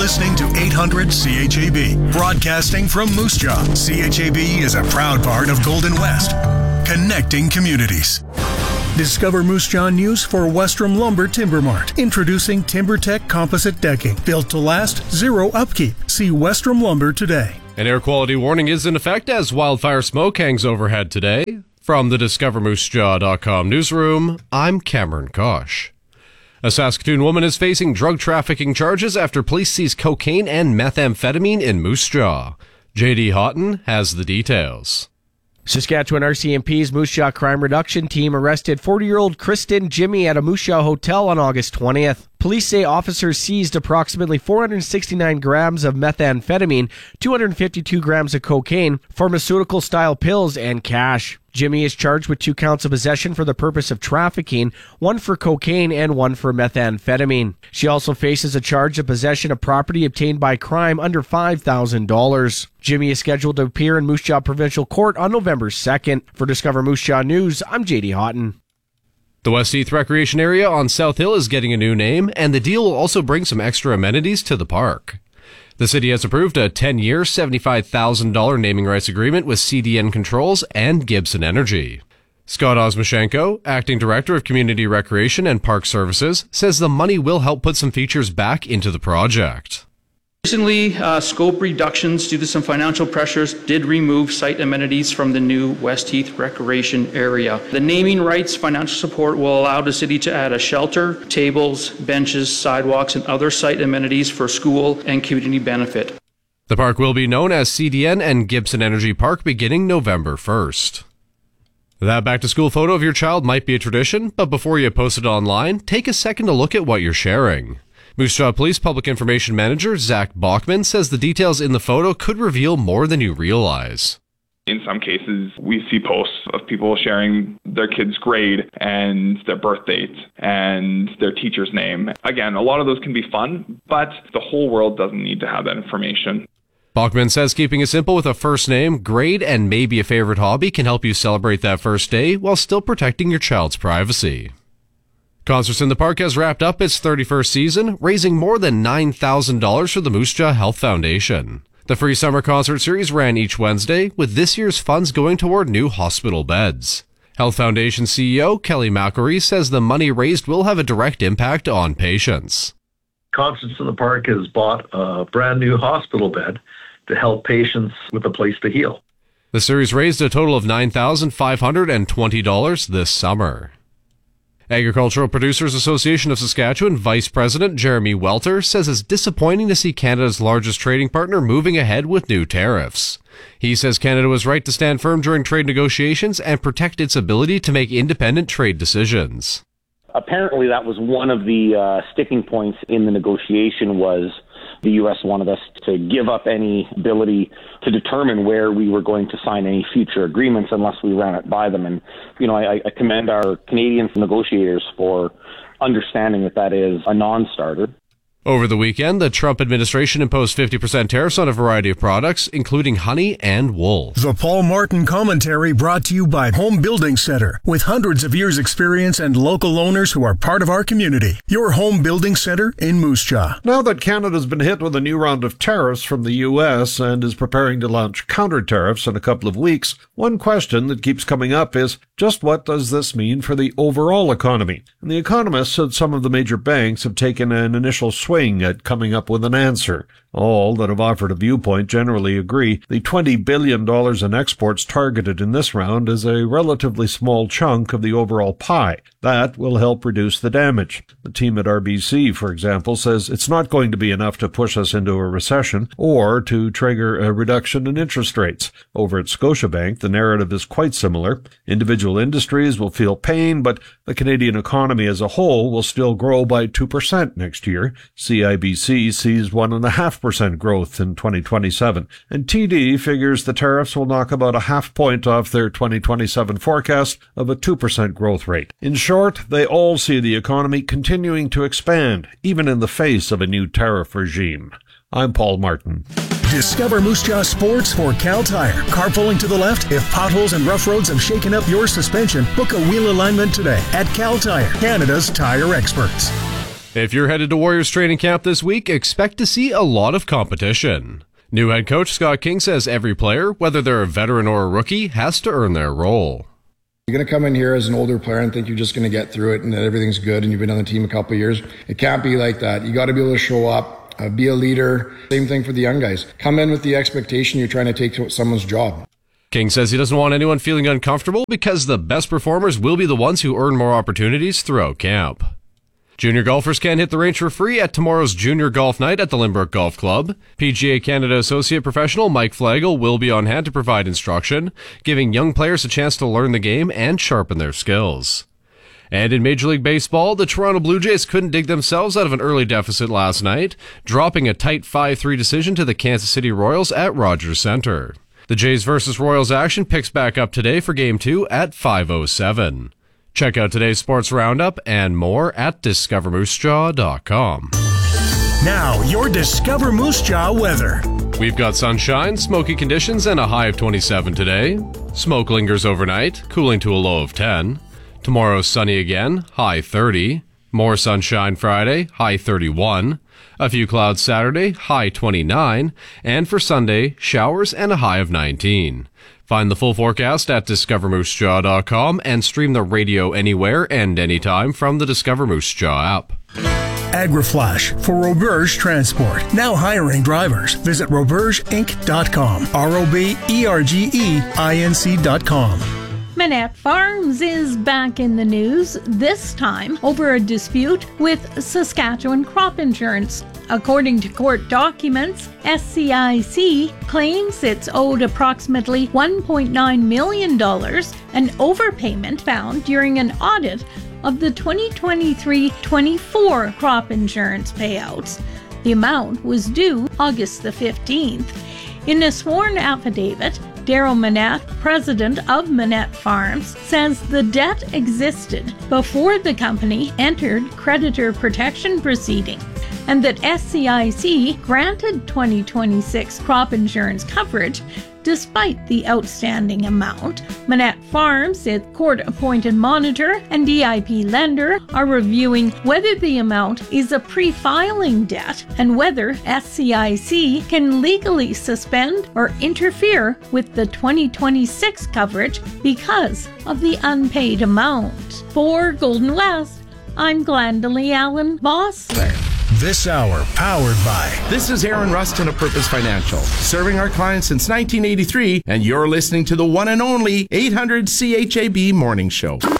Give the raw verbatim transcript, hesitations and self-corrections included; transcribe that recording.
listening to eight hundred C H A B, broadcasting from Moose Jaw. C H A B is a proud part of Golden West, connecting communities. Discover Moose Jaw news for Westrom Lumber Timber Mart. Introducing TimberTech composite decking. Built to last, zero upkeep. See Westrom Lumber today. An air quality warning is in effect as wildfire smoke hangs overhead today. From the Discover Moose Jaw dot com newsroom, I'm Cameron Kosh. A Saskatoon woman is facing drug trafficking charges after police seize cocaine and methamphetamine in Moose Jaw. J D Houghton has the details. Saskatchewan R C M P's Moose Jaw Crime Reduction Team arrested forty-year-old Kristen Jimmy at a Moose Jaw hotel on August twentieth. Police say officers seized approximately four hundred sixty-nine grams of methamphetamine, two hundred fifty-two grams of cocaine, pharmaceutical-style pills, and cash. Jimmy is charged with two counts of possession for the purpose of trafficking, one for cocaine and one for methamphetamine. She also faces a charge of possession of property obtained by crime under five thousand dollars. Jimmy is scheduled to appear in Moose Jaw Provincial Court on November second. For Discover Moose Jaw News, I'm J D Houghton. The West-Heath Recreation Area on South Hill is getting a new name, and the deal will also bring some extra amenities to the park. The city has approved a ten-year, seventy-five thousand dollars naming rights agreement with C D N Controls and Gibson Energy. Scott Osmashenko, Acting Director of Community Recreation and Park Services, says the money will help put some features back into the project. Recently, uh, scope reductions due to some financial pressures did remove site amenities from the new West-Heath Recreation Area. The naming rights financial support will allow the city to add a shelter, tables, benches, sidewalks, and other site amenities for school and community benefit. The park will be known as C D N and Gibson Energy Park beginning November first. That back-to-school photo of your child might be a tradition, but before you post it online, take a second to look at what you're sharing. Moose Jaw Police Public Information Manager Zach Bachman says the details in the photo could reveal more than you realize. In some cases, we see posts of people sharing their kid's grade and their birth date and their teacher's name. Again, a lot of those can be fun, but the whole world doesn't need to have that information. Bachman says keeping it simple with a first name, grade, and maybe a favorite hobby can help you celebrate that first day while still protecting your child's privacy. Concerts in the Park has wrapped up its thirty-first season, raising more than nine thousand dollars for the Moose Jaw Health Foundation. The free summer concert series ran each Wednesday, with this year's funds going toward new hospital beds. Health Foundation C E O Kelly McElree says the money raised will have a direct impact on patients. Concerts in the Park has bought a brand new hospital bed to help patients with a place to heal. The series raised a total of nine thousand five hundred twenty dollars this summer. Agricultural Producers Association of Saskatchewan Vice President Jeremy Welter says it's disappointing to see Canada's largest trading partner moving ahead with new tariffs. He says Canada was right to stand firm during trade negotiations and protect its ability to make independent trade decisions. Apparently that was one of the uh, sticking points in the negotiation was the U S wanted us to give up any ability to determine where we were going to sign any future agreements unless we ran it by them. And, you know, I, I commend our Canadian negotiators for understanding that that is a non-starter. Over the weekend, the Trump administration imposed fifty percent tariffs on a variety of products, including honey and wool. The Paul Martin Commentary brought to you by Home Building Center. With hundreds of years experience and local owners who are part of our community. Your Home Building Center in Moose Jaw. Now that Canada's been hit with a new round of tariffs from the U S and is preparing to launch counter tariffs in a couple of weeks, one question that keeps coming up is, just what does this mean for the overall economy? And the economists at some of the major banks have taken an initial swing at coming up with an answer. All that have offered a viewpoint generally agree the twenty billion dollars in exports targeted in this round is a relatively small chunk of the overall pie. That will help reduce the damage. The team at R B C, for example, says it's not going to be enough to push us into a recession or to trigger a reduction in interest rates. Over at Scotiabank, the narrative is quite similar. Individual industries will feel pain, but the Canadian economy as a whole will still grow by two percent next year. C I B C sees one point five percent growth in twenty twenty-seven, and T D figures the tariffs will knock about a half point off their twenty twenty-seven forecast of a two percent growth rate. In short, they all see the economy continuing to expand, even in the face of a new tariff regime. I'm Paul Martin. Discover Moose Jaw Sports for Cal Tire. Carpooling to the left? If potholes and rough roads have shaken up your suspension, book a wheel alignment today at Cal Tire, Canada's tire experts. If you're headed to Warriors training camp this week, expect to see a lot of competition. New head coach Scott King says every player, whether they're a veteran or a rookie, has to earn their role. You're going to come in here as an older player and think you're just going to get through it and that everything's good and you've been on the team a couple of years. It can't be like that. You got to be able to show up, uh, be a leader. Same thing for the young guys. Come in with the expectation you're trying to take someone's job. King says he doesn't want anyone feeling uncomfortable because the best performers will be the ones who earn more opportunities throughout camp. Junior golfers can hit the range for free at tomorrow's Junior Golf Night at the Lynbrook Golf Club. P G A Canada Associate Professional Mike Flagel will be on hand to provide instruction, giving young players a chance to learn the game and sharpen their skills. And in Major League Baseball, the Toronto Blue Jays couldn't dig themselves out of an early deficit last night, dropping a tight five three decision to the Kansas City Royals at Rogers Center. The Jays versus Royals action picks back up today for Game two at five oh seven. Check out today's sports roundup and more at discover moose jaw dot com. Now, your Discover Moose Jaw weather. We've got sunshine, smoky conditions, and a high of twenty-seven today. Smoke lingers overnight, cooling to a low of ten. Tomorrow, sunny again, high thirty. More sunshine Friday, high thirty-one. A few clouds Saturday, high twenty-nine. And for Sunday, showers and a high of nineteen. Find the full forecast at discover moose jaw dot com and stream the radio anywhere and anytime from the Discover Moose Jaw app. AgriFlash for Roberge Transport. Now hiring drivers. Visit roberge inc dot com. R O B E R G E I N C dot com. Manette Farms is back in the news, this time over a dispute with Saskatchewan Crop Insurance. According to court documents, S C I C claims it's owed approximately one point nine million dollars, an overpayment found during an audit of the twenty twenty-three twenty-four crop insurance payouts. The amount was due August the fifteenth. In a sworn affidavit, Daryl Manette, president of Manette Farms, says the debt existed before the company entered creditor protection proceeding, and that S C I C granted twenty twenty-six crop insurance coverage despite the outstanding amount. Manette Farms, its court-appointed monitor and D I P lender, are reviewing whether the amount is a pre-filing debt and whether S C I C can legally suspend or interfere with the twenty twenty-six coverage because of the unpaid amount. For Golden West, I'm Glendalee Allen Bossler. This hour powered by... This is Aaron Rustin of Purpose Financial, serving our clients since nineteen eighty-three, and you're listening to the one and only eight hundred C H A B Morning Show.